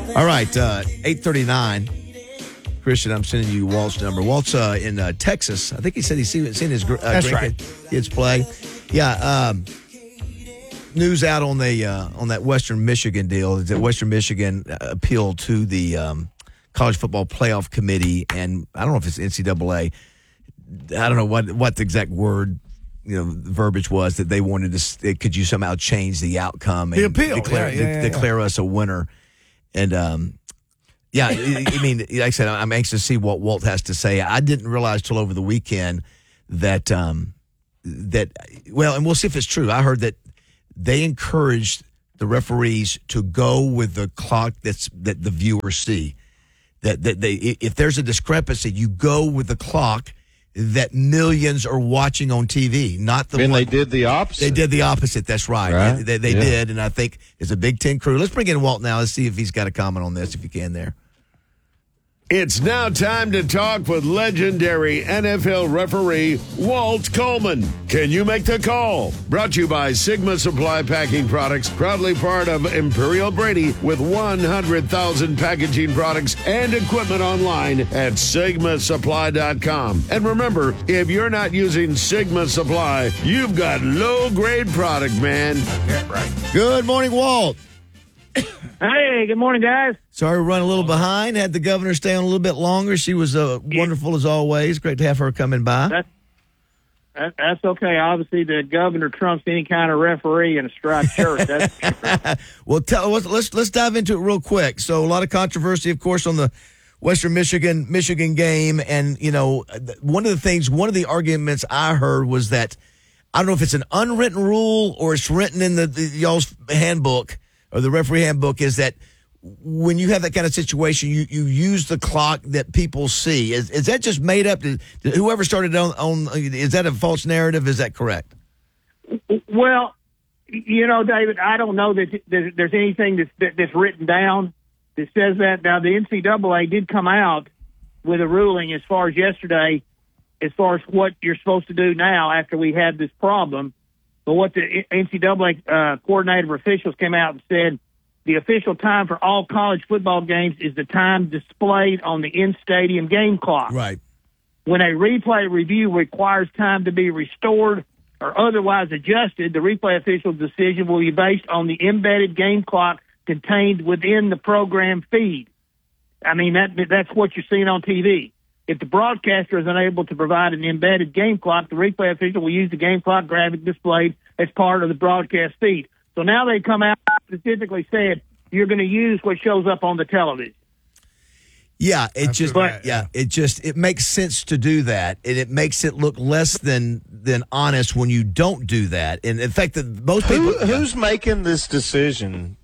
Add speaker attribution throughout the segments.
Speaker 1: All right, 8:39. Christian, I'm sending you Walt's number. Walt's in Texas. I think he said he's seen his kids play. Yeah. News out on that Western Michigan deal. That Western Michigan appealed to the College Football Playoff Committee, and I don't know if it's NCAA. I don't know what the exact word, verbiage was that they wanted to. Could you somehow change the outcome and
Speaker 2: the appeal,
Speaker 1: declare us a winner? And I mean, like I said, I'm anxious to see what Walt has to say. I didn't realize till over the weekend that and we'll see if it's true. I heard that they encouraged the referees to go with the clock that the viewers see. That they, if there's a discrepancy, you go with the clock that millions are watching on TV, not the one.
Speaker 3: And they did the opposite.
Speaker 1: They did the opposite. That's right. They did, and I think it's a Big Ten crew. Let's bring in Walt now. Let's see if he's got a comment on this, if you can there.
Speaker 4: It's now time to talk with legendary NFL referee Walt Coleman. Can you make the call? Brought to you by Sigma Supply Packing Products, proudly part of Imperial Brady with 100,000 packaging products and equipment online at SigmaSupply.com. And remember, if you're not using Sigma Supply, you've got low-grade product, man.
Speaker 1: Yeah, right. Good morning, Walt.
Speaker 5: Hey, good morning, guys.
Speaker 1: Sorry, we're running a little behind. Had the governor stay on a little bit longer. She was wonderful as always. Great to have her coming by.
Speaker 5: That's okay. Obviously, the governor trumps any kind of referee in a striped shirt. That's
Speaker 1: well, let's dive into it real quick. So, a lot of controversy, of course, on the Western Michigan game, and one of the arguments I heard was that I don't know if it's an unwritten rule or it's written in the y'all's handbook. Or the referee handbook, is that when you have that kind of situation, you use the clock that people see. Is that just made up? Did whoever started on is that a false narrative? Is that correct?
Speaker 5: Well, David, I don't know that there's anything that's written down that says that. Now, the NCAA did come out with a ruling as far as yesterday, as far as what you're supposed to do now after we had this problem. But what the NCAA coordinator officials came out and said, the official time for all college football games is the time displayed on the in-stadium game clock.
Speaker 1: Right.
Speaker 5: When a replay review requires time to be restored or otherwise adjusted, the replay official's decision will be based on the embedded game clock contained within the program feed. I mean, that's what you're seeing on TV. If the broadcaster is unable to provide an embedded game clock, the replay official will use the game clock graphic displayed as part of the broadcast feed. So now they come out and specifically said you're going to use what shows up on the television.
Speaker 1: Yeah, it makes sense to do that, and it makes it look less than honest when you don't do that. And in fact, most people
Speaker 3: who's making this decision,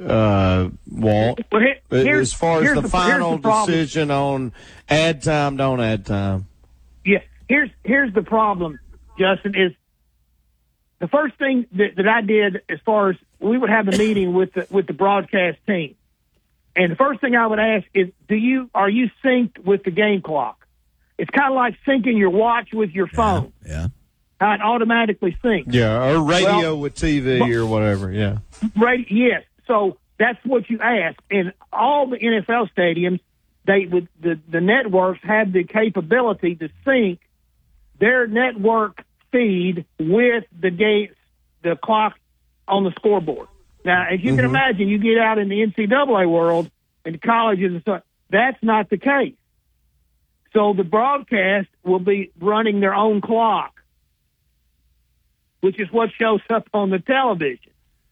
Speaker 3: Walt?
Speaker 5: Well,
Speaker 3: as far as the final decision on add time, don't add time.
Speaker 5: Yeah, here's the problem, Justin, is the first thing that I did as far as we would have a meeting with the broadcast team. And the first thing I would ask is, are you synced with the game clock? It's kind of like syncing your watch with your phone.
Speaker 1: Yeah.
Speaker 5: How it automatically syncs.
Speaker 3: Yeah, or radio with TV or whatever, yeah.
Speaker 5: Yes. So that's what you ask. And all the NFL stadiums, the networks have the capability to sync their network feed with the clock on the scoreboard. Now, as you can imagine, you get out in the NCAA world and colleges and stuff, that's not the case. So the broadcast will be running their own clock, which is what shows up on the television.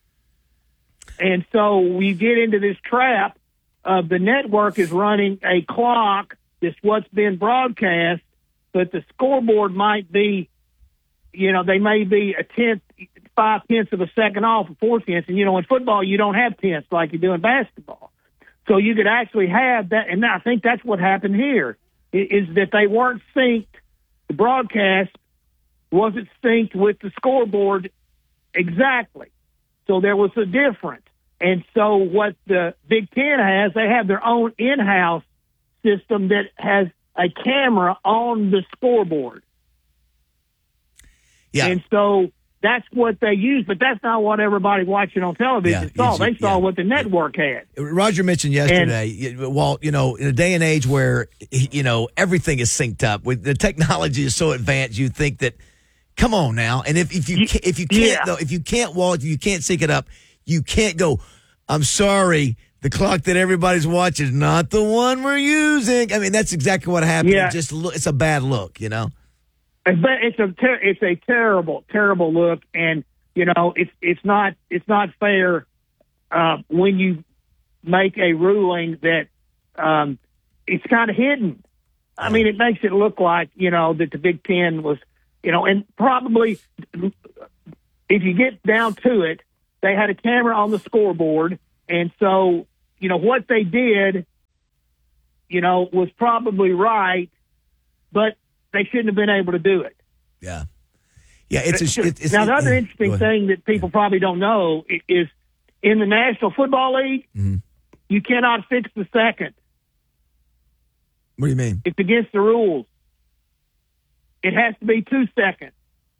Speaker 5: And so we get into this trap of the network is running a clock that's what's been broadcast, but the scoreboard might be, they may be 5/10 of a second off, or 4/10. And, in football, you don't have tenths like you do in basketball. So you could actually have that. And I think that's what happened here, is that they weren't synced. The broadcast wasn't synced with the scoreboard exactly. So there was a difference. And so what the Big Ten has, they have their own in-house system that has a camera on the scoreboard.
Speaker 1: Yeah.
Speaker 5: And so that's what they use, but that's not what everybody watching on television saw. They saw what the network had.
Speaker 1: Roger mentioned yesterday, Walt, in a day and age where, everything is synced up, with the technology is so advanced, you think that, come on now. And if you can't, Walt, you can't sync it up, you can't go, I'm sorry, the clock that everybody's watching is not the one we're using. I mean, that's exactly what happened.
Speaker 5: Yeah.
Speaker 1: It's a bad look,
Speaker 5: It's a terrible, terrible look, and it's not fair when you make a ruling that it's kind of hidden. I mean, it makes it look like that the Big Ten was, and probably if you get down to it, they had a camera on the scoreboard, and so what they did, was probably right, but they shouldn't have been able to do it.
Speaker 1: Yeah. Yeah.
Speaker 5: Now, the other interesting thing that people probably don't know is in the National Football League, you cannot fix the second.
Speaker 1: What do you mean?
Speaker 5: It's against the rules. It has to be 2 seconds.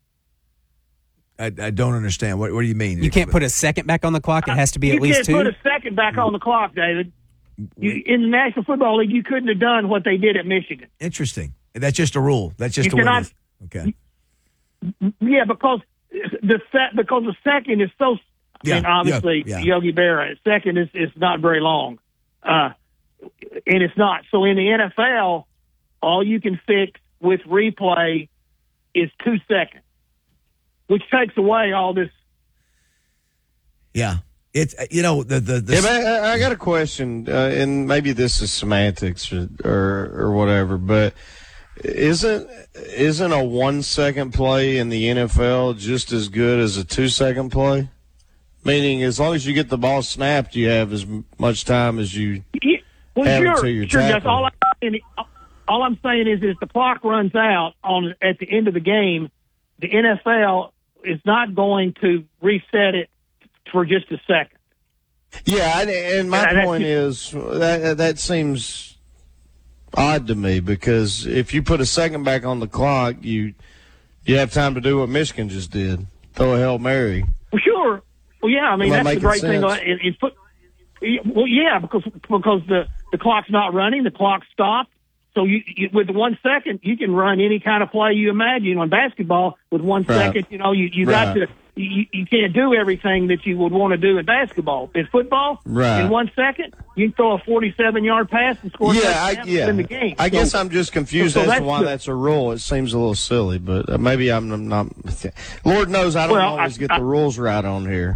Speaker 1: I don't understand. What do you mean?
Speaker 2: You can't put a second back on the clock? It has to be at least 2?
Speaker 5: You can't put a second back on the clock, David. In the National Football League, you couldn't have done what they did at Michigan.
Speaker 1: Interesting. That's just a rule. That's just a rule. Okay.
Speaker 5: Yeah, because the second is so. And obviously, Yogi Berra, second is not very long, and it's not. So in the NFL, all you can fix with replay is 2 seconds, which takes away all this.
Speaker 1: Yeah. It's
Speaker 3: I got a question, and maybe this is semantics or whatever, but isn't a 1 second play in the NFL just as good as a 2 second play? Meaning, as long as you get the ball snapped, you have as much time as you have until you're tackling.
Speaker 5: All I'm saying is the clock runs out at the end of the game, the NFL is not going to reset it for just a second.
Speaker 3: Yeah, and my point is that seems odd to me, because if you put a second back on the clock, you have time to do what Michigan just did, throw a Hail Mary.
Speaker 5: Well, sure. Well, yeah, I mean, that's the great thing in foot. Well, yeah, because the clock's not running, the clock stopped. So you with the 1 second, you can run any kind of play you imagine. On basketball, with 1 second, you got to. You can't do everything that you would want to do in basketball. In football, in 1 second, you can throw a 47-yard pass and score in the game.
Speaker 3: I guess I'm just confused as to why that's a rule. It seems a little silly, but maybe I'm not. Lord knows I don't always get the rules right on here.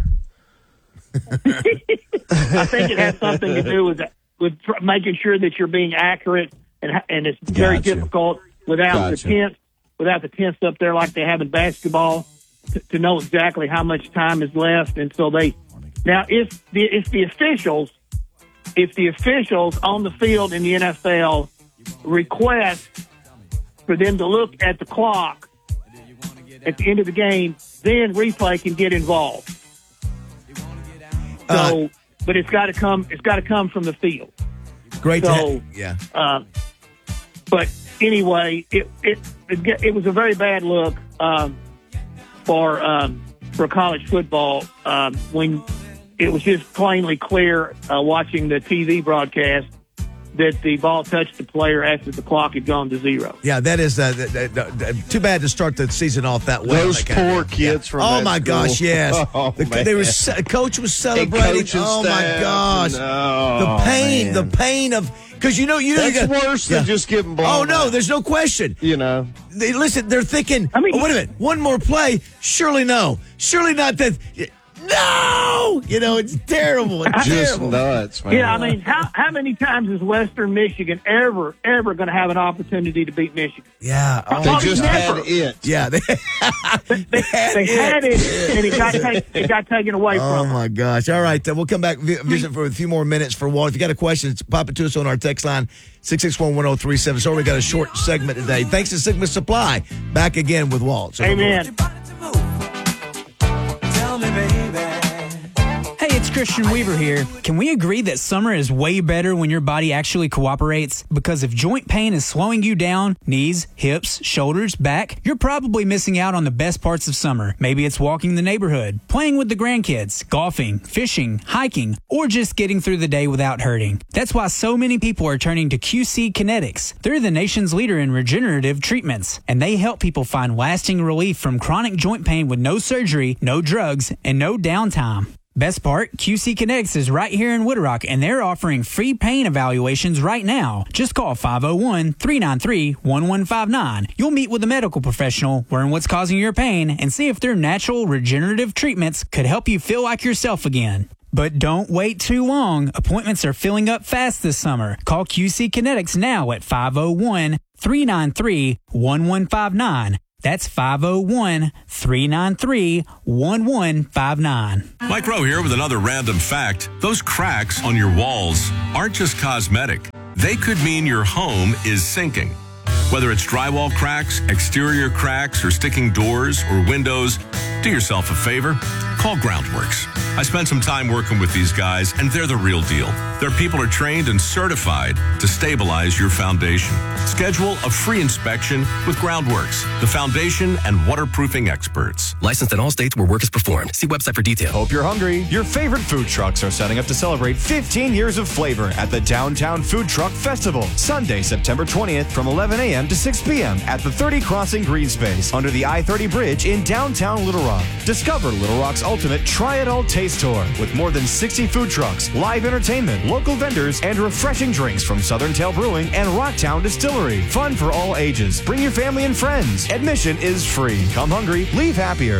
Speaker 5: I think it has something to do with making sure that you're being accurate, and it's very difficult without the tenths up there like they have in basketball. To know exactly how much time is left, and so if the officials on the field in the NFL request for them to look at the clock at the end of the game, then replay can get involved. So, but it's got to come. It's got to come from the field.
Speaker 1: Great.
Speaker 5: So,
Speaker 1: yeah.
Speaker 5: But anyway, it was a very bad look. For college football, when it was just plainly clear watching the TV broadcast that the ball touched the player after the clock had gone to 0.
Speaker 1: Yeah, that is too bad to start the season off that way.
Speaker 3: Those poor kids from
Speaker 1: oh my
Speaker 3: school.
Speaker 1: Gosh, yes. Coach was celebrating. Oh my gosh, the pain of. Because
Speaker 3: that's worse than just getting blown.
Speaker 1: Oh no, there's no question. They're thinking. Wait a minute, one more play. Surely no. Surely not that. No, it's terrible. It's
Speaker 3: just
Speaker 1: terrible.
Speaker 3: Nuts, man.
Speaker 5: Yeah, I mean, how many times is Western Michigan ever going to have an opportunity to beat Michigan?
Speaker 1: Yeah,
Speaker 3: they just had it.
Speaker 1: Yeah, they
Speaker 5: had it, and it got taken away from them.
Speaker 1: Oh my gosh! All right, we'll come back visit for a few more minutes for Walt. If you got a question, pop it to us on our text line 661-1037. So we got a short segment today. Thanks to Sigma Supply. Back again with Walt. So
Speaker 5: amen.
Speaker 2: Hey, it's
Speaker 6: Christian Weaver here. Can we agree that summer is way better when your body actually cooperates? Because if joint pain is slowing you down, knees, hips, shoulders, back, you're probably missing out on the best parts of summer. Maybe it's walking the neighborhood, playing with the grandkids, golfing, fishing, hiking, or just getting through the day without hurting. That's why so many people are turning to QC Kinetics. They're the nation's leader in regenerative treatments, and they help people find lasting relief from chronic joint pain with no surgery, no drugs, and no downtime. Best part, QC Kinetics is right here in Wood Rock, and they're offering free pain evaluations right now. Just call 501-393-1159. You'll meet with a medical professional, learn what's causing your pain, and see if their natural regenerative treatments could help you feel like yourself again. But don't wait too long. Appointments are filling up fast this summer. Call QC Kinetics now at 501-393-1159. That's 501-393-1159.
Speaker 7: Mike Rowe here with another random fact. Those cracks on your walls aren't just cosmetic. They could mean your home is sinking. Whether it's drywall cracks, exterior cracks, or sticking doors or windows, do yourself a favor. Call Groundworks. I spent some time working with these guys, and they're the real deal. Their people are trained and certified to stabilize your foundation. Schedule a free inspection with Groundworks, the foundation and waterproofing experts.
Speaker 8: Licensed in all states where work is performed. See website for details.
Speaker 9: Hope you're hungry. Your favorite food trucks are setting up to celebrate 15 years of flavor at the Downtown Food Truck Festival. Sunday, September 20th from 11 a.m. to 6 p.m. at the 30 Crossing Green Space under the I-30 Bridge in downtown Little Rock. Discover Little Rock's ultimate try-it-all taste tour with more than 60 food trucks, live entertainment, local vendors, and refreshing drinks from Southern Tail Brewing and Rocktown Distillery. Fun for all ages. Bring your family and friends. Admission is free. Come hungry, leave happier.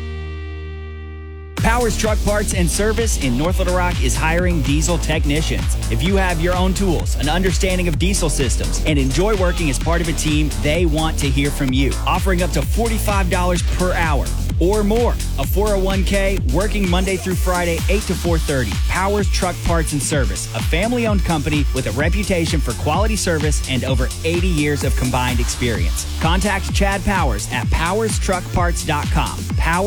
Speaker 10: Powers Truck Parts and Service in North Little Rock is hiring diesel technicians. If you have your own tools, an understanding of diesel systems, and enjoy working as part of a team, they want to hear from you. Offering up to $45 per hour or more. A 401k, working Monday through Friday, 8 to 4:30. Powers Truck Parts and Service, a family-owned company with a reputation for quality service and over 80 years of combined experience. Contact Chad Powers at powerstruckparts.com.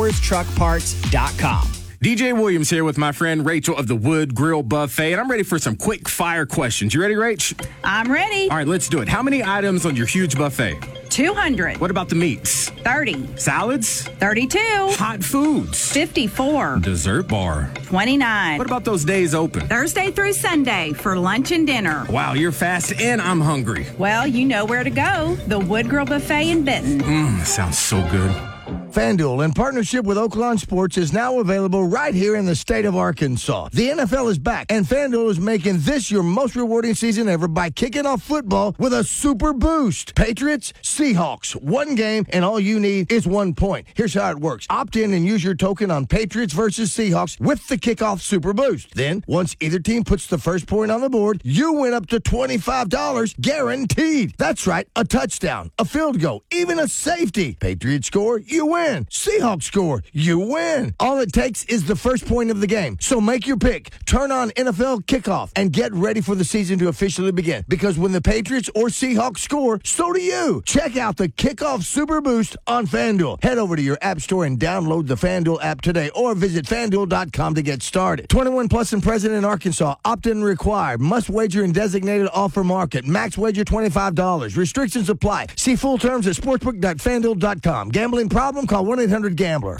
Speaker 10: powerstruckparts.com.
Speaker 11: DJ Williams here with my friend Rachel of the Wood Grill Buffet, and I'm ready for some quick fire questions. You ready, Rach?
Speaker 12: I'm ready.
Speaker 11: All right, let's do it. How many items on your huge buffet?
Speaker 12: 200.
Speaker 11: What about the meats?
Speaker 12: 30.
Speaker 11: Salads?
Speaker 12: 32.
Speaker 11: Hot foods?
Speaker 12: 54.
Speaker 11: Dessert bar?
Speaker 12: 29.
Speaker 11: What about those days open?
Speaker 12: Thursday through Sunday for lunch and dinner.
Speaker 11: Wow, you're fast and I'm hungry.
Speaker 12: Well, you know where to go. The Wood Grill Buffet in Benton.
Speaker 11: Sounds so good.
Speaker 1: FanDuel, in partnership with Oaklawn Sports, is now available right here in the state of Arkansas. The NFL is back, and FanDuel is making this your most rewarding season ever by kicking off football with a super boost. Patriots, Seahawks, one game, and all you need is 1 point. Here's how it works. Opt in and use your token on Patriots versus Seahawks with the kickoff super boost. Then, once either team puts the first point on the board, you win up to $25 guaranteed. That's right, a touchdown, a field goal, even a safety. Patriots score, you win. Seahawks score, you win. All it takes is the first point of the game. So make your pick, turn on NFL Kickoff, and get ready for the season to officially begin. Because when the Patriots or Seahawks score, so do you. Check out the Kickoff Super Boost on FanDuel. Head over to your app store and download the FanDuel app today, or visit FanDuel.com to get started. 21 plus and present in Arkansas. Opt-in required. Must wager in designated offer market. Max wager $25. Restrictions apply. See full terms at sportsbook.fanduel.com. Gambling problem? Call 1-800-GAMBLER.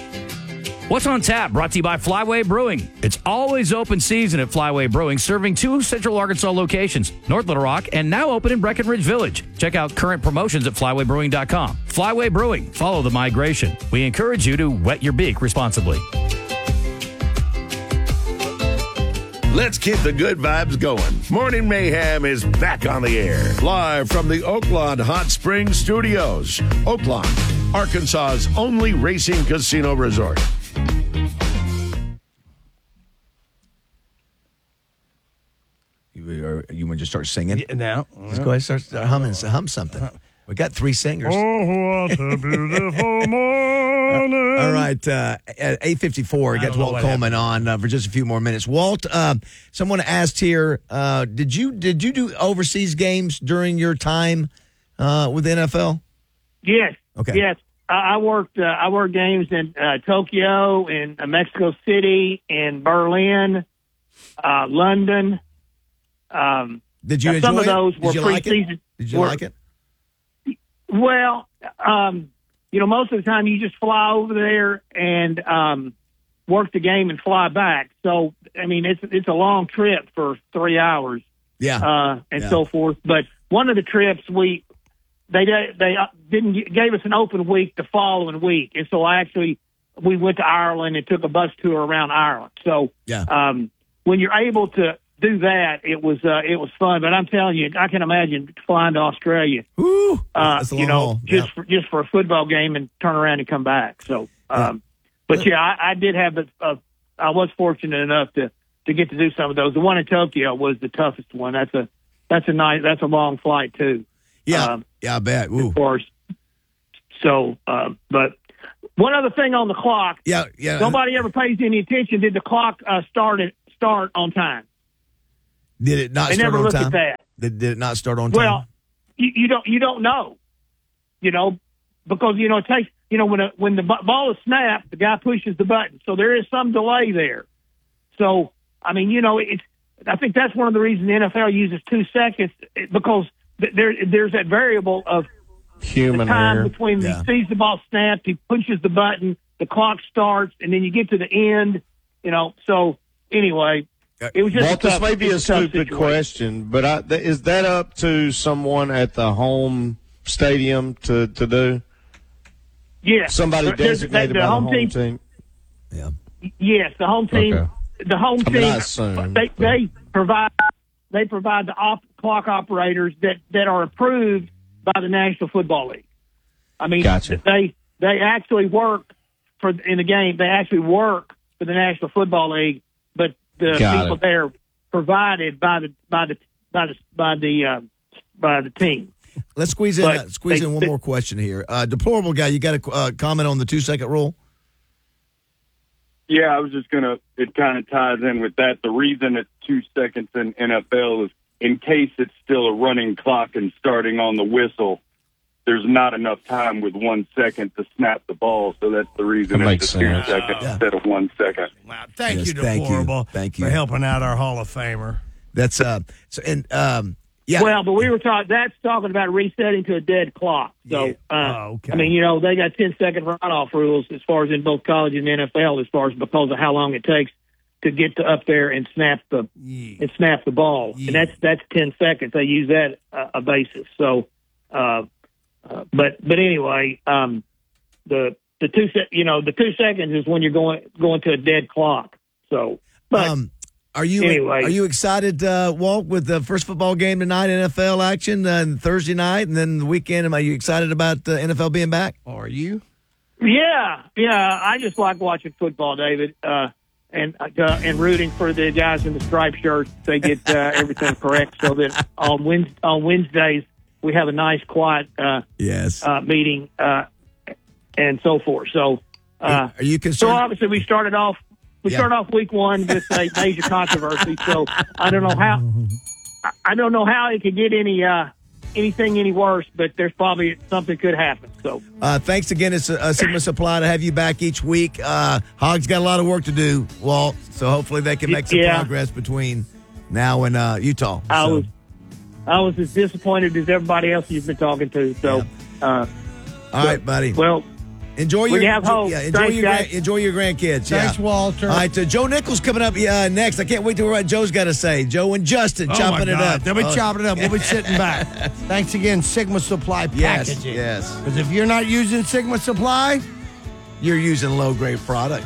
Speaker 13: What's on tap? Brought to you by Flyway Brewing. It's always open season at Flyway Brewing, serving 2 Central Arkansas locations, North Little Rock, and now open in Breckenridge Village. Check out current promotions at flywaybrewing.com. Flyway Brewing. Follow the migration. We encourage you to wet your beak responsibly.
Speaker 4: Let's keep the good vibes going. Morning Mayhem is back on the air. Live from the Oaklawn Hot Springs Studios. Oaklawn, Arkansas's only racing casino resort.
Speaker 1: You want to just start singing?
Speaker 14: Yeah, now.
Speaker 1: Let's go ahead and start hum something. We got 3 singers.
Speaker 14: Oh, what a beautiful morning.
Speaker 1: All right, at 8:54, get Walt Coleman on for just a few more minutes. Walt, someone asked here, did you do overseas games during your time with the NFL?
Speaker 5: Yes.
Speaker 1: Okay.
Speaker 5: Yes. I worked games in Tokyo, in Mexico City, in Berlin, London.
Speaker 1: Did you enjoy
Speaker 5: some of those
Speaker 1: it?
Speaker 5: were
Speaker 1: Did you like
Speaker 5: preseason.
Speaker 1: it? Did you like it?
Speaker 5: Well, most of the time you just fly over there and work the game and fly back. So, I mean, it's a long trip for 3 hours.
Speaker 1: Yeah.
Speaker 5: So forth. But one of the trips they gave us an open week the following week, and so we went to Ireland and took a bus tour around Ireland. So, when you're able to do that, it was fun. But I'm telling you, I can imagine flying to Australia,
Speaker 1: that's a long haul.
Speaker 5: just for a football game and turn around and come back. So, I did have I was fortunate enough to get to do some of those. The one in Tokyo was the toughest one. That's a long flight too.
Speaker 1: Yeah, I bet. Ooh.
Speaker 5: Of course. So, but one other thing on the clock.
Speaker 1: Yeah.
Speaker 5: Nobody ever pays any attention. Did the clock start on time?
Speaker 1: Did it not
Speaker 5: they
Speaker 1: start
Speaker 5: never
Speaker 1: on
Speaker 5: look
Speaker 1: time?
Speaker 5: At that.
Speaker 1: Did it not start on time?
Speaker 5: Well, you don't know. Because it takes when the ball is snapped, the guy pushes the button, so there is some delay there. So I mean, I think that's one of the reasons the NFL uses 2 seconds, because there's that variable of
Speaker 3: human
Speaker 5: the time
Speaker 3: error.
Speaker 5: between he sees the ball snapped, he pushes the button, the clock starts, and then you get to the end. So anyway, it was just
Speaker 3: Walt, this may be a stupid question, but is that up to someone at the home stadium to do?
Speaker 5: Yeah,
Speaker 3: somebody designated by the home team.
Speaker 1: Yeah.
Speaker 5: Yes, the home team.
Speaker 3: Okay.
Speaker 5: The home team.
Speaker 3: I assume.
Speaker 5: They provide the clock operators that are approved by the National Football League. I mean,
Speaker 3: gotcha.
Speaker 5: They actually work in the game. They actually work for the National Football League, but the people there provided by the team.
Speaker 1: Let's squeeze in one more question here. Deplorable guy, you got a comment on the 2 second rule?
Speaker 15: Yeah, I was just it kind of ties in with that. The reason it's 2 seconds in NFL is in case it's still a running clock and starting on the whistle, there's not enough time with 1 second to snap the ball. So that's the reason it's 2 seconds instead of 1 second.
Speaker 14: Wow. Thank you, Deplorable.
Speaker 1: Thank you
Speaker 14: for helping out our Hall of Famer.
Speaker 1: That's yeah.
Speaker 5: Well, but we were that's talking about resetting to a dead clock. So,
Speaker 14: okay.
Speaker 5: I mean, they got 10-second runoff rules as far as in both college and NFL, as far as because of how long it takes to get up there and snap the ball, and that's 10 seconds. They use that a basis. So, but anyway, the 2 seconds is when you're going to a dead clock. So, but.
Speaker 1: Are you excited, Walt, with the first football game tonight, NFL action, and Thursday night, and then the weekend? Are you excited about the NFL being back?
Speaker 14: Are you?
Speaker 5: Yeah. I just like watching football, David, and rooting for the guys in the striped shirts. They get everything correct, so that on Wednesdays we have a nice, quiet meeting and so forth. So,
Speaker 1: are you concerned?
Speaker 5: So obviously we started off. We start off week one with a major controversy, so I don't know how it could get anything any worse, but there's probably something could happen. So
Speaker 1: thanks again. It's Sigma Supply to have you back each week. Hog's got a lot of work to do, Walt, so hopefully they can make some progress between now and Utah.
Speaker 5: I was as disappointed as everybody else you've been talking to. So,
Speaker 1: all right, buddy.
Speaker 5: Well.
Speaker 1: Enjoy your
Speaker 5: enjoy
Speaker 1: your grandkids.
Speaker 14: Thanks, Walter.
Speaker 1: All right, Joe Nichols coming up next. I can't wait to hear what Joe's got to say. Joe and Justin chopping it up.
Speaker 14: They'll be chopping it up. We'll be sitting back. Thanks again, Sigma Supply Packaging.
Speaker 1: Yes.
Speaker 14: Because if you're not using Sigma Supply,
Speaker 1: you're using low-grade product.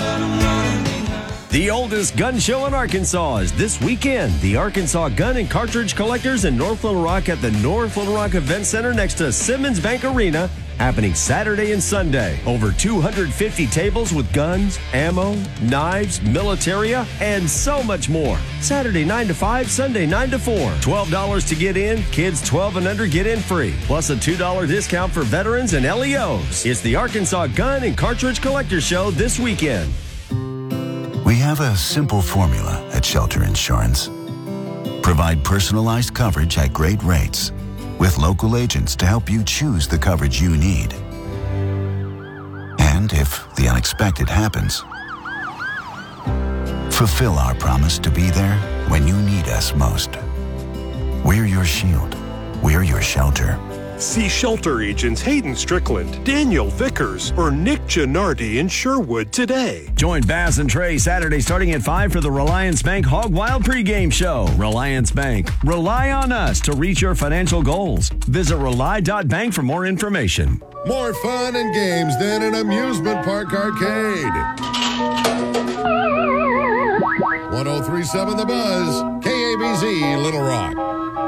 Speaker 16: The oldest gun show in Arkansas is this weekend. The Arkansas Gun and Cartridge Collectors in North Little Rock at the North Little Rock Event Center next to Simmons Bank Arena, happening Saturday and Sunday. Over 250 tables with guns, ammo, knives, militaria, and so much more. Saturday 9 to 5, Sunday 9 to 4. $12 to get in. Kids 12 and under get in free. Plus a $2 discount for veterans and LEOs. It's the Arkansas Gun and Cartridge Collectors Show this weekend.
Speaker 17: We have a simple formula at Shelter Insurance. Provide personalized coverage at great rates with local agents to help you choose the coverage you need. And if the unexpected happens, fulfill our promise to be there when you need us most. We're your shield. We're your shelter.
Speaker 18: See shelter agents Hayden Strickland, Daniel Vickers, or Nick Gennardi in Sherwood today.
Speaker 16: Join Baz and Trey Saturday starting at 5 for the Reliance Bank Hog Wild pregame show. Reliance Bank. Rely on us to reach your financial goals. Visit rely.bank for more information.
Speaker 4: More fun and games than an amusement park arcade. 103.7 The Buzz, KABZ, Little Rock.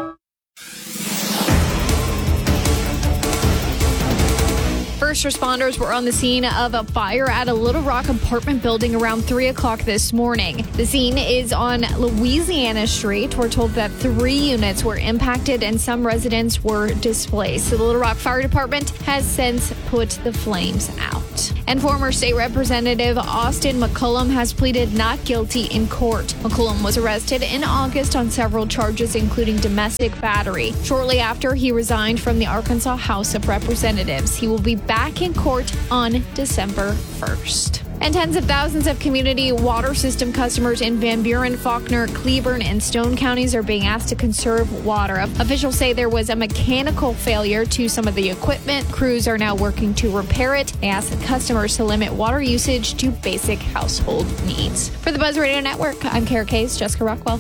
Speaker 19: First responders were on the scene of a fire at a Little Rock apartment building around 3 o'clock this morning. The scene is on Louisiana Street. We're told that 3 units were impacted and some residents were displaced. The Little Rock Fire Department has since put the flames out. And former state representative Austin McCollum has pleaded not guilty in court. McCollum was arrested in August on several charges, including domestic battery. Shortly after he resigned from the Arkansas House of Representatives, he will be back in court on December 1st. And tens of thousands of community water system customers in Van Buren, Faulkner, Cleburne, and Stone counties are being asked to conserve water. Officials say there was a mechanical failure to some of the equipment. Crews are now working to repair it. They ask customers to limit water usage to basic household needs. For the Buzz Radio Network, I'm Kara Case, Jessica Rockwell.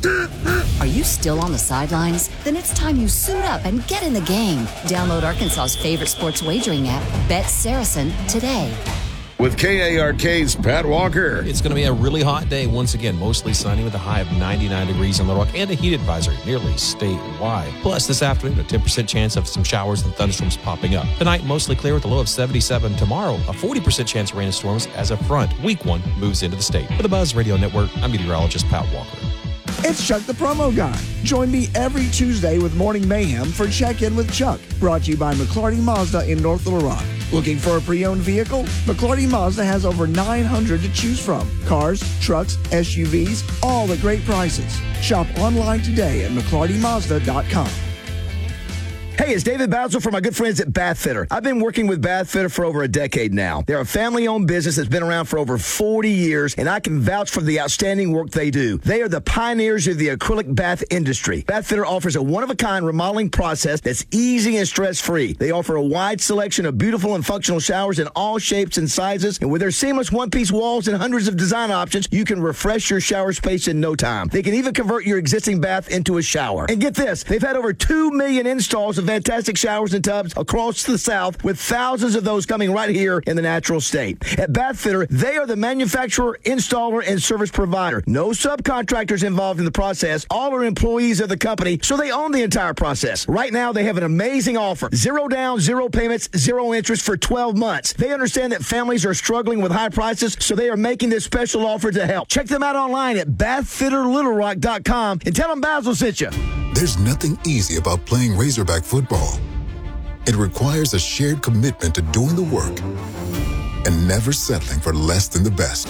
Speaker 20: Are you still on the sidelines? Then it's time you suit up and get in the game. Download Arkansas's favorite sports wagering app, Bet Saracen, today.
Speaker 4: With KARK's Pat Walker.
Speaker 21: It's going to be a really hot day once again, mostly sunny with a high of 99 degrees in Little Rock and a heat advisory nearly statewide. Plus, this afternoon, a 10% chance of some showers and thunderstorms popping up. Tonight, mostly clear with a low of 77. Tomorrow, a 40% chance of rain and storms as a front. Week 1 moves into the state. For the Buzz Radio Network, I'm meteorologist Pat Walker.
Speaker 22: It's Chuck the Promo Guy. Join me every Tuesday with Morning Mayhem for Check-In with Chuck, brought to you by McClarty Mazda in North Little Rock. Looking for a pre-owned vehicle? McClarty Mazda has over 900 to choose from. Cars, trucks, SUVs, all at great prices. Shop online today at McClartyMazda.com.
Speaker 1: Hey, it's David Basil from my good friends at Bath Fitter. I've been working with Bath Fitter for over a decade now. They're a family-owned business that's been around for over 40 years, and I can vouch for the outstanding work they do. They are the pioneers of the acrylic bath industry. Bath Fitter offers a one-of-a-kind remodeling process that's easy and stress-free. They offer a wide selection of beautiful and functional showers in all shapes and sizes, and with their seamless one-piece walls and hundreds of design options, you can refresh your shower space in no time. They can even convert your existing bath into a shower. And get this, they've had over 2 million installs of fantastic showers and tubs across the South, with thousands of those coming right here in the natural state. At Bath Fitter, they are the manufacturer, installer, and service provider. No subcontractors involved in the process. All are employees of the company, so they own the entire process. Right now, they have an amazing offer. 0 down, 0 payments, 0 interest for 12 months. They understand that families are struggling with high prices, so they are making this special offer to help. Check them out online at bathfitterlittlerock.com and tell them Basil sent you.
Speaker 23: There's nothing easy about playing Razorback football. It requires a shared commitment to doing the work and never settling for less than the best.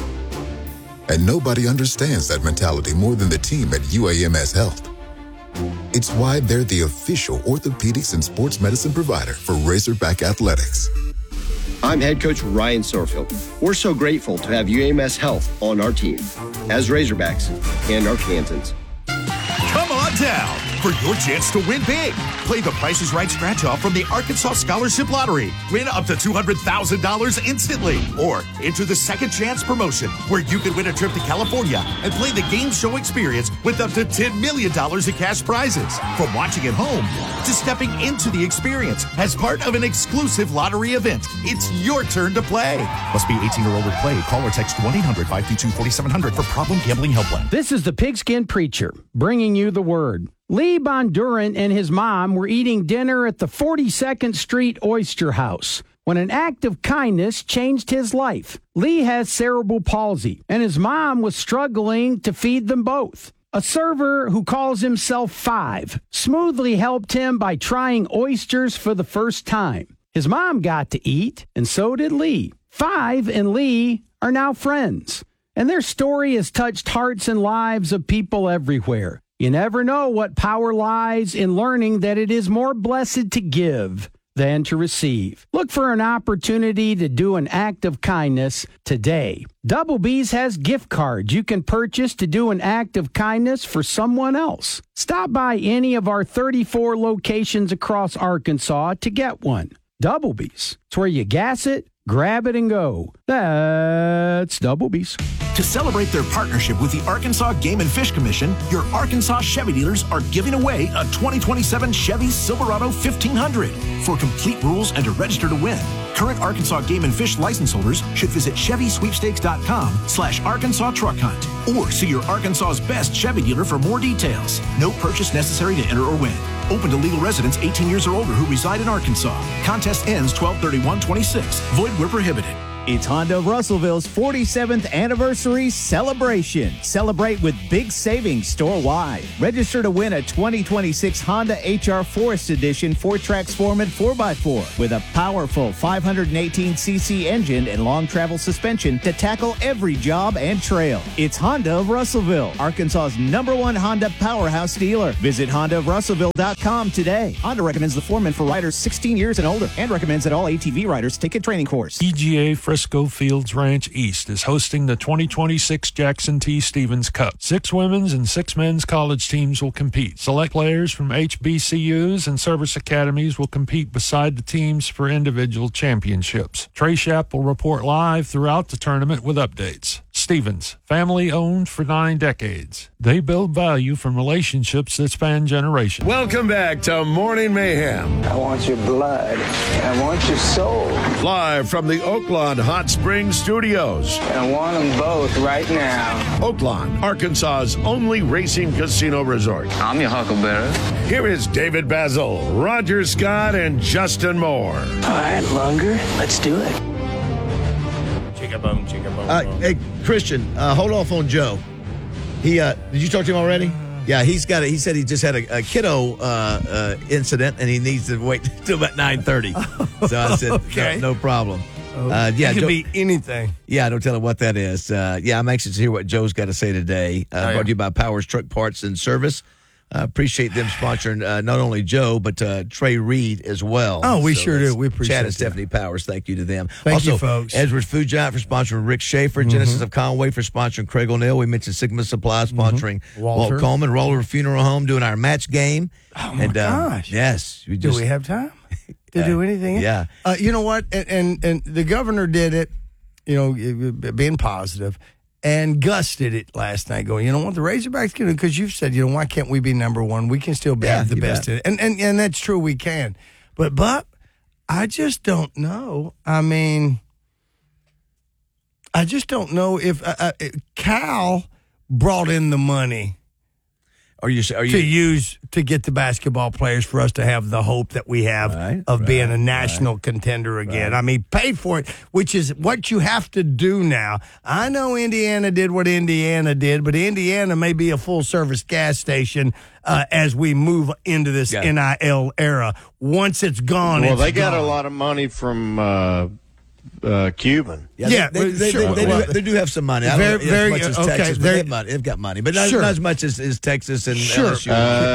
Speaker 23: And nobody understands that mentality more than the team at UAMS Health. It's why they're the official orthopedics and sports medicine provider for Razorback Athletics.
Speaker 24: I'm head coach Ryan Sorfield. We're so grateful to have UAMS Health on our team as Razorbacks and Arkansans.
Speaker 25: Come on down for your chance to win big. Play the Price is Right scratch-off from the Arkansas Scholarship Lottery. Win up to $200,000 instantly. Or enter the Second Chance promotion, where you can win a trip to California and play the game show experience with up to $10 million in cash prizes. From watching at home to stepping into the experience as part of an exclusive lottery event, it's your turn to play. Must be 18 or older to play. Call or text 1-800-522-4700 for Problem Gambling Helpline.
Speaker 26: This is the Pigskin Preacher, bringing you the word. Lee Bondurant and his mom were eating dinner at the 42nd Street Oyster House when an act of kindness changed his life. Lee has cerebral palsy, and his mom was struggling to feed them both. A server who calls himself Five smoothly helped him by trying oysters for the first time. His mom got to eat, and so did Lee. Five and Lee are now friends, and their story has touched hearts and lives of people everywhere. You never know what power lies in learning that it is more blessed to give than to receive. Look for an opportunity to do an act of kindness today. Double B's has gift cards you can purchase to do an act of kindness for someone else. Stop by any of our 34 locations across Arkansas to get one. Double B's. It's where you gas it, grab it, and go. That's Double B's.
Speaker 2: To celebrate their partnership with the Arkansas Game and Fish Commission, your Arkansas Chevy dealers are giving away a 2027 Chevy Silverado 1500. For complete rules and to register to win, current Arkansas Game and Fish license holders should visit ChevySweepstakes.com/Arkansas Truck Hunt or see your Arkansas's best Chevy dealer for more details. No purchase necessary to enter or win. Open to legal residents 18 years or older who reside in Arkansas. Contest ends 12/31/26. Void where prohibited.
Speaker 6: It's Honda of Russellville's 47th anniversary celebration. Celebrate with big savings store-wide. Register to win a 2026 Honda HR Forest Edition 4-Track Foreman 4x4 with a powerful 518cc engine and long travel suspension to tackle every job and trail. It's Honda of Russellville, Arkansas's #1 Honda powerhouse dealer. Visit HondaofRussellville.com today. Honda recommends the Foreman for riders 16 years and older and recommends that all ATV riders take a training course.
Speaker 7: PGA Frisco Fields Ranch East is hosting the 2026 Jackson T. Stevens Cup. 6 women's and 6 men's college teams will compete. Select players from HBCUs and service academies will compete beside the teams for individual championships. Trey Shapp will report live throughout the tournament with updates. Stevens, family owned for 9 decades. They build value from relationships that span generations.
Speaker 4: Welcome back to Morning Mayhem.
Speaker 8: I want your blood. I want your soul.
Speaker 4: Live from the Oaklawn Hot Springs Studios.
Speaker 8: I want them both right now.
Speaker 4: Oaklawn, Arkansas's only racing casino resort.
Speaker 8: I'm your huckleberry.
Speaker 4: Here is David Basil, Roger Scott, and Justin Moore.
Speaker 8: All right, Lunger, let's do it.
Speaker 14: Chicka-boom, chicka-boom.
Speaker 1: Hey, Christian, hold off on Joe. Did you talk to him already? Yeah, he said he just had a kiddo incident, and he needs to wait till about 9:30. So I said,
Speaker 14: okay.
Speaker 1: no problem.
Speaker 14: It could be anything.
Speaker 1: Yeah, don't tell him what that is. I'm anxious to hear what Joe's got to say today. Brought to you by Powers Truck Parts and Service. Appreciate them sponsoring not only Joe, but Trey Reed as well.
Speaker 14: Oh, we sure do. We appreciate it.
Speaker 1: Chad and Stephanie Powers, thank you to them.
Speaker 14: Thank
Speaker 1: also,
Speaker 14: you, folks.
Speaker 1: Edwards Food Giant for sponsoring Rick Schaefer, Genesis of Conway for sponsoring Craig O'Neill. We mentioned Sigma Supply sponsoring Walt Coleman, Roller Funeral Home doing our match game.
Speaker 14: Oh, my gosh.
Speaker 1: Yes.
Speaker 14: Do we have time to do anything?
Speaker 1: Yeah.
Speaker 14: You know what? And the governor did it, being positive. And Gus did it last night, going, you know what, the Razorbacks can do, because you've said, why can't we be #1? We can still be the best in it. And that's true, we can. But I just don't know. I mean, I just don't know if Cal brought in the money.
Speaker 1: To
Speaker 14: use to get the basketball players for us to have the hope that we have of being a national contender again. I mean, paid for it, which is what you have to do now. I know Indiana did what Indiana did, but Indiana may be a full-service gas station as we move into this NIL era. Once it's gone,
Speaker 3: they got a lot of money from Cuban.
Speaker 1: Yeah, they do have some money. I don't know as much as Texas, but they've got money, but not as much as Texas and LSU.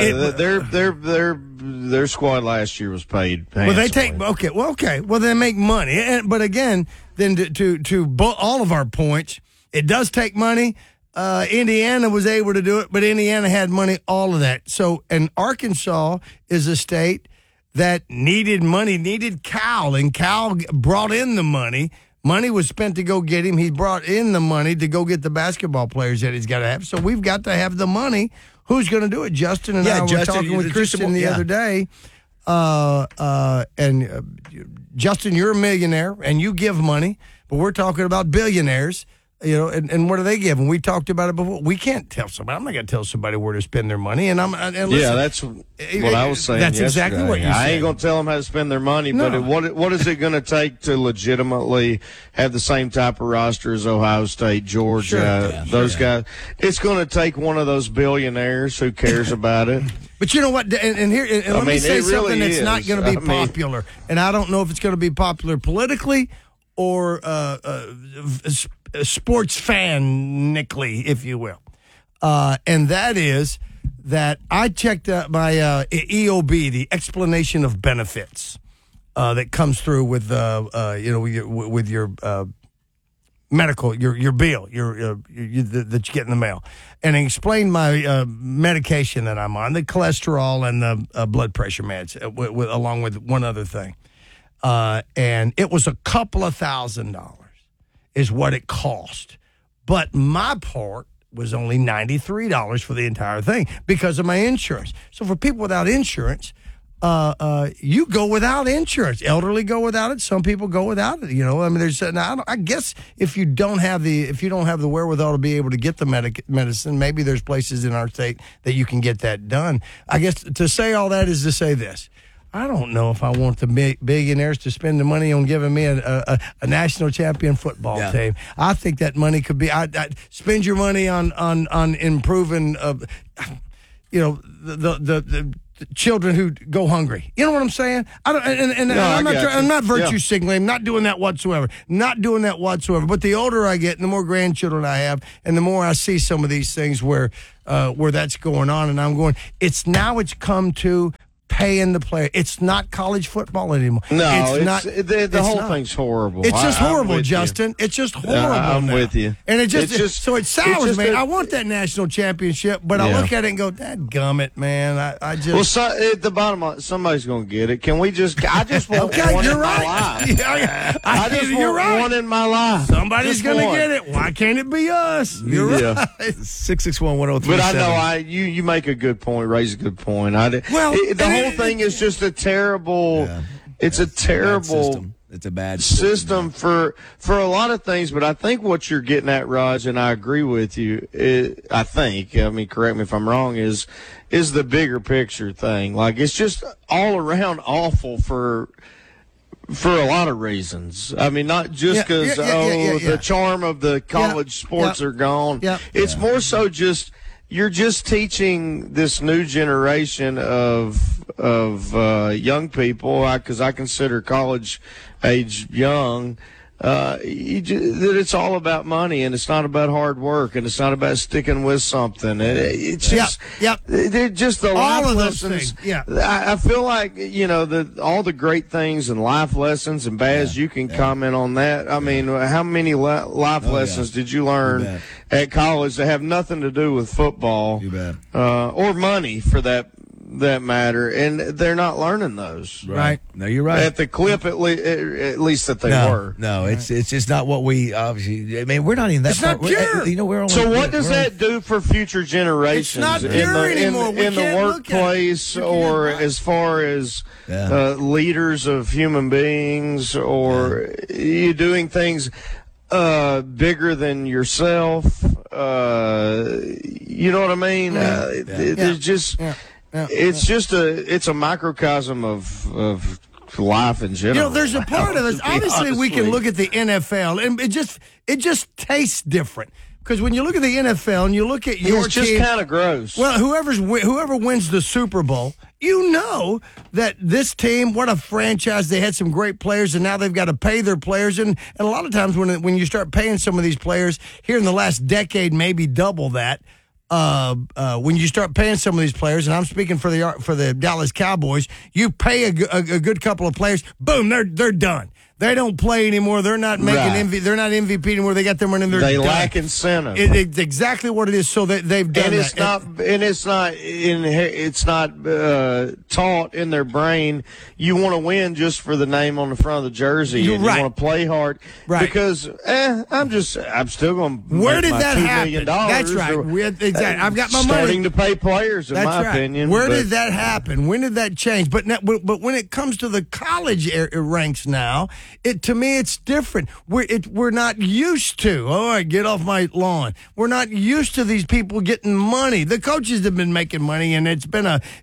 Speaker 3: Their squad last year was paid.
Speaker 14: Well, they take Well, they make money, but again, then to all of our points, it does take money. Indiana was able to do it, but Indiana had money. All of that. So, and Arkansas is a state that needed money, needed Cal, and Cal brought in the money. Money was spent to go get him. He brought in the money to go get the basketball players that he's got to have. So we've got to have the money. Who's going to do it? Justin and I were talking with Christian the other day. Justin, you're a millionaire, and you give money, but we're talking about billionaires. And what do they give? And we talked about it before. We can't tell somebody. I'm not going to tell somebody where to spend their money. And listen,
Speaker 3: that's what I was saying.
Speaker 14: That's
Speaker 3: yesterday.
Speaker 14: exactly what you said.
Speaker 3: I ain't going to tell them how to spend their money, but what is it going to take to legitimately have the same type of roster as Ohio State, Georgia, those guys? It's going to take one of those billionaires who cares about it.
Speaker 14: But you know what? And let me say something that's not going to be popular. And I don't know if it's going to be popular politically or sports fan-nically, if you will. And that is that I checked my EOB, the explanation of benefits. that comes through with with your medical, your bill, that you get in the mail, and explained my medication that I'm on, the cholesterol and the blood pressure meds, along with one other thing, and it was a couple of $1,000 is what it cost, but my part was only $93 for the entire thing because of my insurance. So for people without insurance, you go without insurance. Elderly go without it. Some people go without it. I mean, I guess if you don't have the wherewithal to be able to get the medicine, maybe there's places in our state that you can get that done. I guess to say all that is to say this. I don't know if I want the billionaires to spend the money on giving me a national champion football team. I think that money could be. Spend your money on improving, the children who go hungry. You know what I'm saying? I'm not virtue signaling. I'm not doing that whatsoever. But the older I get, and the more grandchildren I have, and the more I see some of these things where that's going on, and I'm going. It's come to paying the player. It's not college football anymore.
Speaker 3: No, the whole thing's horrible.
Speaker 14: It's just horrible, Justin. It's just horrible.
Speaker 3: I'm with you.
Speaker 14: And it sours me. I want that national championship, but I look at it and go, dadgummit, man. I just.
Speaker 3: Well, at the bottom line, somebody's going to get it. Can we just? I just want one in my life. I just want one in my life.
Speaker 14: Somebody's going to get it. Why can't it be us? You're right.
Speaker 1: 661-1037.
Speaker 3: But I know you make a good point. Raise a good point. The whole thing is just a terrible. Yeah, it's a terrible.
Speaker 1: It's a bad
Speaker 3: system for a lot of things. But I think what you're getting at, Raj, and I agree with you. Correct me if I'm wrong. Is the bigger picture thing? Like it's just all around awful for a lot of reasons. I mean, not just because the charm of the college sports are gone. It's more so just. You're just teaching this new generation of young people, because I consider college age young, that it's all about money and it's not about hard work and it's not about sticking with something. It's just, they're just the life lessons. I feel like, all the great things and life lessons, and Baz, you can comment on that. I mean, how many life lessons did you learn at college that have nothing to do with football or money for that matter, and they're not learning those.
Speaker 1: Right. No, you're right.
Speaker 3: At the clip, at least that they were.
Speaker 1: No, it's just not what we obviously. I mean, we're not even that.
Speaker 14: It's not pure.
Speaker 1: We're only,
Speaker 3: so what does that do for future generations?
Speaker 14: It's not pure anymore.
Speaker 3: In the workplace, or as far as leaders of human beings, or you doing things bigger than yourself. You know what I mean? There's just. It's a microcosm of life in general.
Speaker 14: There's a part of it. Obviously, we can look at the NFL, and it just tastes different. Because when you look at the NFL and you look at your
Speaker 3: team, it's just kind of gross.
Speaker 14: Well, whoever wins the Super Bowl, you know that this team, what a franchise. They had some great players, and now they've got to pay their players. And a lot of times when you start paying some of these players here in the last decade, maybe double that. When you start paying some of these players, and I'm speaking for the Dallas Cowboys, you pay a good couple of players, boom, they're done. They don't play anymore. They're not making They're not MVP anymore. They got them running.
Speaker 3: They lack incentive.
Speaker 14: It's exactly what it is. So they've done
Speaker 3: that. It's not taught in their brain. You want to win just for the name on the front of the jersey. You want to play hard, because I'm still going to.
Speaker 14: Where did that
Speaker 3: happen? $2 million.
Speaker 14: That's right. Exactly. I've got my money
Speaker 3: starting to pay players. In my opinion,
Speaker 14: where did that happen? When did that change? But when it comes to the college ranks now. To me, it's different. We're not used to. All right, get off my lawn. We're not used to these people getting money. The coaches have been making money, and it's been an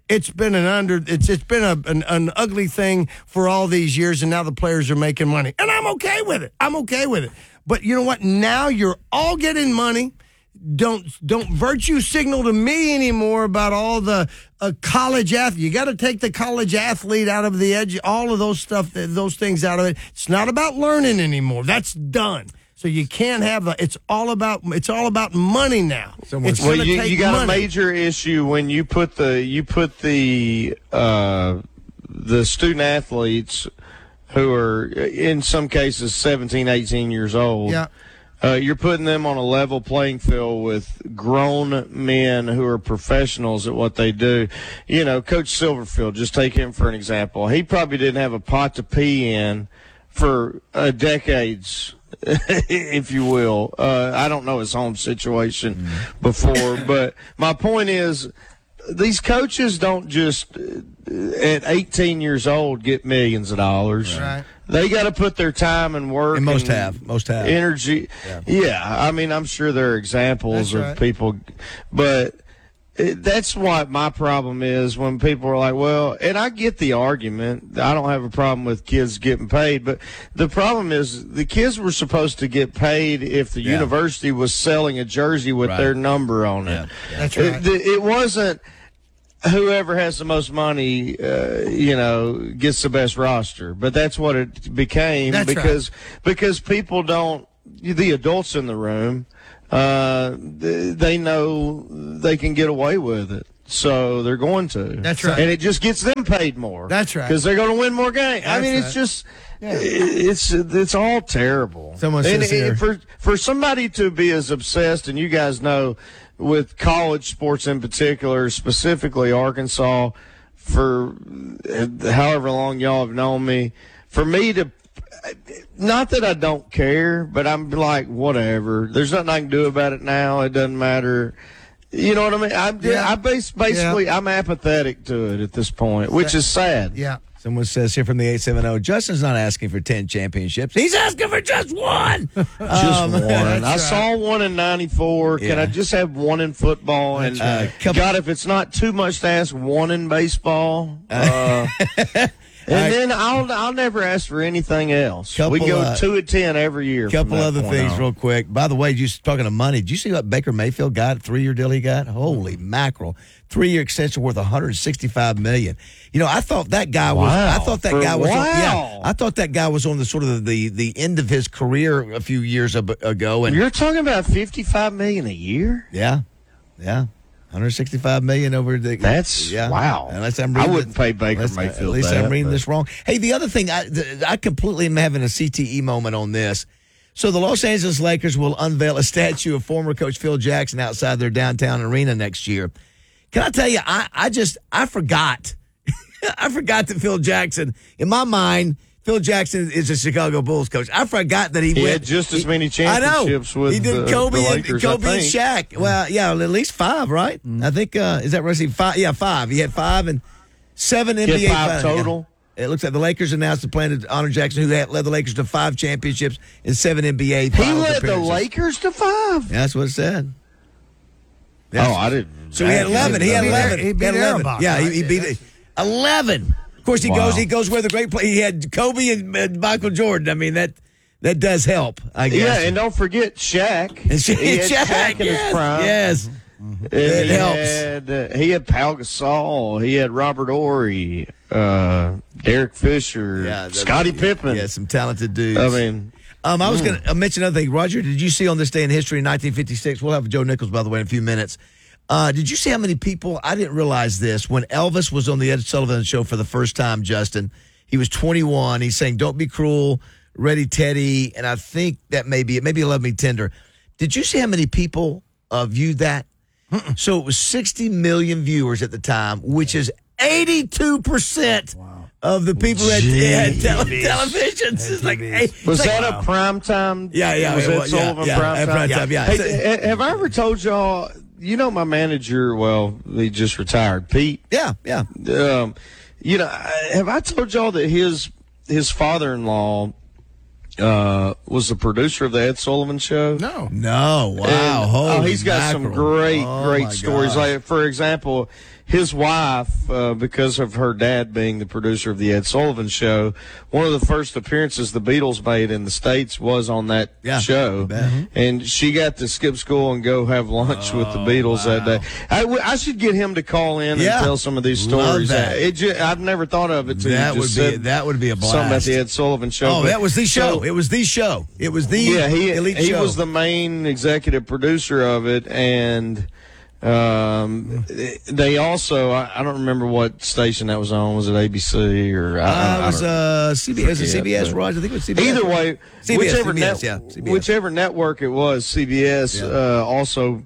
Speaker 14: ugly thing for all these years. And now the players are making money, and I'm okay with it. But you know what? Now you're all getting money. Don't virtue signal to me anymore about all the college athlete. You got to take the college athlete out of the edge, all of those things out of it. It's not about learning anymore. That's done. So you can't have it's all about money now.
Speaker 3: You got a major issue when you put the student athletes who are in some cases 17, 18 years old.
Speaker 14: Yeah.
Speaker 3: You're putting them on a level playing field with grown men who are professionals at what they do. You know, Coach Silverfield, just take him for an example. He probably didn't have a pot to pee in for decades, if you will. I don't know his home situation before, but my point is these coaches don't just at 18 years old get millions of dollars.
Speaker 14: Right.
Speaker 3: They got to put their time and work.
Speaker 1: And most have
Speaker 3: energy. Yeah. I mean, I'm sure there are examples of people, but that's what my problem is when people are like, well, and I get the argument. I don't have a problem with kids getting paid, but the problem is the kids were supposed to get paid if the university was selling a jersey with their number on it.
Speaker 14: That's right.
Speaker 3: It wasn't whoever has the most money, gets the best roster. But that's what it became because people don't, the adults in the room, they know they can get away with it. So they're going to.
Speaker 14: That's right.
Speaker 3: And it just gets them paid more.
Speaker 14: That's right.
Speaker 3: Because they're going to win more games. I mean, it's just, it's all terrible.
Speaker 1: Someone says here.
Speaker 3: For somebody to be as obsessed, and you guys know, with college sports in particular, specifically Arkansas, for however long y'all have known me, for me to, not that I don't care, but I'm like, whatever. There's nothing I can do about it now. It doesn't matter. You know what I mean? Basically, I'm apathetic to it at this point, which is sad.
Speaker 14: Yeah.
Speaker 1: Someone says here from the 870, Justin's not asking for 10 championships. He's asking for just one.
Speaker 3: Just one. I saw one in 94.
Speaker 1: Yeah.
Speaker 3: Can I just have one in football? And God, if it's not too much to ask, one in baseball. Then I'll never ask for anything else. We go 2 of 10 every year.
Speaker 1: Couple other things real quick. By the way, just talking of money, did you see what Baker Mayfield got? 3-year deal he got? Holy mackerel. 3-year extension worth $165 million. You know, I thought that guy was.
Speaker 3: Wow.
Speaker 1: I thought that guy was. I thought that guy was on the sort of the end of his career a few years ago. And
Speaker 3: you're talking about $55 million a year?
Speaker 1: Yeah. $165 million over the.
Speaker 3: That's wow.
Speaker 1: Unless I'm
Speaker 3: I
Speaker 1: reading
Speaker 3: wouldn't pay Baker Mayfield.
Speaker 1: At least I'm reading this wrong. Hey, the other thing, I completely am having a CTE moment on this. So the Los Angeles Lakers will unveil a statue of former coach Phil Jackson outside their downtown arena next year. Can I tell you, I forgot. I forgot that Phil Jackson, in my mind, Phil Jackson is a Chicago Bulls coach. I forgot that he
Speaker 3: had just as many championships with
Speaker 1: he did Kobe
Speaker 3: the Lakers,
Speaker 1: and Shaq. Well, yeah, at least 5, right? I think, is that right? 5? Yeah, 5. He had 5 and 7 NBA.
Speaker 3: He had 5 total.
Speaker 1: Yeah. It looks like the Lakers announced the plan to honor Jackson, who led the Lakers to 5 championships and 7 NBA.
Speaker 3: He led the Lakers to 5?
Speaker 1: Yeah, that's what it said.
Speaker 3: Yes. Oh, I didn't.
Speaker 1: So he had 11. He had 11.
Speaker 14: He beat 11.
Speaker 1: Yeah, he beat 11. Of course, he goes where the great play. He had Kobe and Michael Jordan. I mean, that does help, I guess.
Speaker 3: Yeah, and don't forget Shaq.
Speaker 1: He had
Speaker 3: Shaq in his prime.
Speaker 1: Yes.
Speaker 3: It helps. He had Pau Gasol. He had Robert Horry, Derek Fisher, Scottie Pippen.
Speaker 1: Yeah, some talented dudes.
Speaker 3: I mean,
Speaker 1: I was going to mention another thing. Roger, did you see on this day in history in 1956? We'll have Joe Nichols, by the way, in a few minutes. Did you see how many people, I didn't realize this, when Elvis was on the Ed Sullivan Show for the first time, Justin, he was 21. He's saying, "Don't be cruel, Ready Teddy," and I think that maybe Love Me Tender. Did you see how many people viewed that? So it was 60 million viewers at the time, which is 82% of the people who had televisions. It's like,
Speaker 3: was that a prime time?
Speaker 1: Yeah.
Speaker 3: Was Ed Sullivan prime time?
Speaker 1: Yeah.
Speaker 3: Hey, have I ever told y'all? You know, my manager, well, he just retired, Pete.
Speaker 1: Yeah.
Speaker 3: Have I told y'all that his father-in-law was the producer of the Ed Sullivan Show?
Speaker 14: No.
Speaker 1: Wow.
Speaker 3: He's got some great stories. Like, for example, his wife, because of her dad being the producer of the Ed Sullivan Show, one of the first appearances the Beatles made in the States was on that show. And she got to skip school and go have lunch with the Beatles that day. I should get him to call in and tell some of these stories. I've never thought of it.
Speaker 1: That would be a blast.
Speaker 3: Something at the Ed Sullivan Show.
Speaker 1: Oh, that was the show. It was the show. It was the elite show.
Speaker 3: He was the main executive producer of it, and They also, I don't remember what station that was on. Was it ABC or?
Speaker 1: It was CBS. Was it CBS, Roger? I think it was CBS.
Speaker 3: Either way,
Speaker 1: CBS.
Speaker 3: whichever network it was, CBS also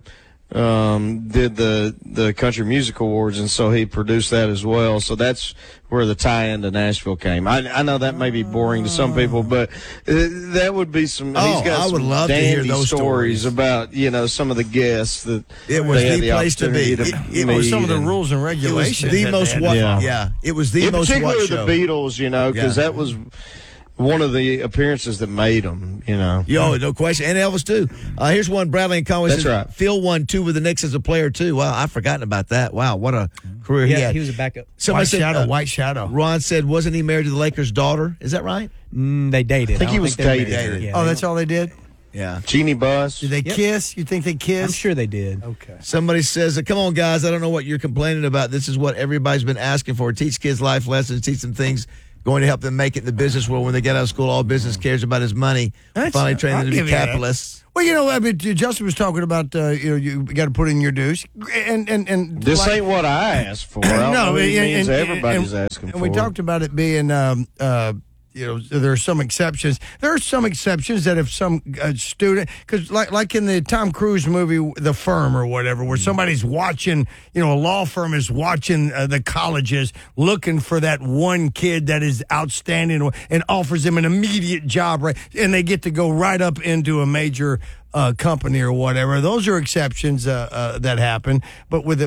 Speaker 3: did the Country Music Awards, and so he produced that as well. So that's where the tie-in to Nashville came. I know that may be boring to some people, but that would be some. He's got
Speaker 1: I would
Speaker 3: some
Speaker 1: love to hear those
Speaker 3: stories about some of the guests that
Speaker 1: it was
Speaker 3: they had
Speaker 1: the place to be.
Speaker 14: It was some of the rules and regulations.
Speaker 1: It was the most it was the most
Speaker 3: particularly
Speaker 1: show.
Speaker 3: the Beatles, because that was one of the appearances that made them,
Speaker 1: Yo, no question. And Elvis, too. Here's one. Bradley and Conway says,
Speaker 3: right.
Speaker 1: Phil won 2 with the Knicks as a player, too. Wow, I've forgotten about that. Wow, what a career he had.
Speaker 9: He was a backup.
Speaker 14: White Shadow.
Speaker 1: Ron said, wasn't he married to the Lakers' daughter? Is that right?
Speaker 9: They dated.
Speaker 3: I think he was dating.
Speaker 14: Yeah, that's all they did?
Speaker 1: Yeah.
Speaker 3: Jeannie Buss.
Speaker 14: Did they kiss? You think they kissed?
Speaker 9: I'm sure they did.
Speaker 14: Okay.
Speaker 1: Somebody says, come on, guys, I don't know what you're complaining about. This is what everybody's been asking for. Teach kids life lessons, teach them things going to help them make it in the business world. When they get out of school, all business cares about is money. Finally train them to be capitalists.
Speaker 14: Well, I mean, Justin was talking about, you got to put in your dues. And
Speaker 3: this ain't what I asked for. No, it means everybody's asking for.
Speaker 14: And we talked about it being, there are some exceptions. There are some exceptions that if some student, because like in the Tom Cruise movie, The Firm or whatever, where somebody's watching, a law firm is watching the colleges looking for that one kid that is outstanding and offers them an immediate job, right? And they get to go right up into a major company or whatever. Those are exceptions that happen. But with